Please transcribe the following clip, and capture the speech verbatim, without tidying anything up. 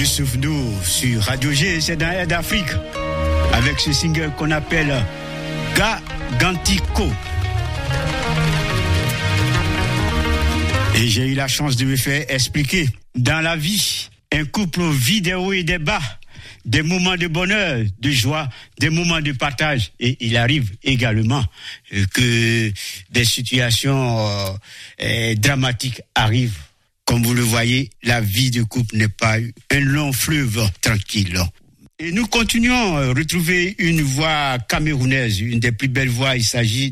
Souvenons sur Radio G, c'est dans Air d'Afrique, avec ce single qu'on appelle Gagantico. Et j'ai eu la chance de me faire expliquer. Dans la vie, un couple vit des hauts et des bas, des moments de bonheur, de joie, des moments de partage. Et il arrive également que des situations euh, dramatiques arrivent. Comme vous le voyez, la vie de couple n'est pas un long fleuve tranquille. Et nous continuons à retrouver une voix camerounaise, une des plus belles voix. Il s'agit